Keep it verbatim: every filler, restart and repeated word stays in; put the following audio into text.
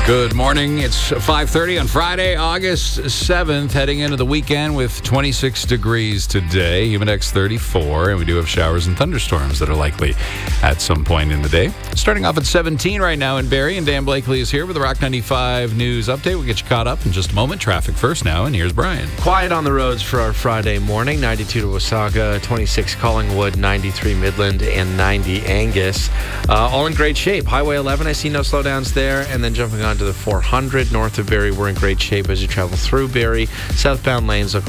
Good morning. It's five thirty on Friday, August seventh, heading into the weekend with twenty-six degrees today, Humidex thirty-four, and we do have showers and thunderstorms that are likely at some point in the day. Starting off at seventeen right now in Barrie, and Dan Blakely is here with the Rock ninety-five News Update. We'll get you caught up in just a moment. Traffic first now, and here's Brian. Quiet on the roads for our Friday morning. ninety-two to Wasaga, twenty-six Collingwood, ninety-three Midland, and ninety Angus. Uh, all in great shape. Highway eleven, I see no slowdowns there, and then jumping on to the four hundred north of Barrie, we're in great shape as you travel through Barrie. Southbound lanes look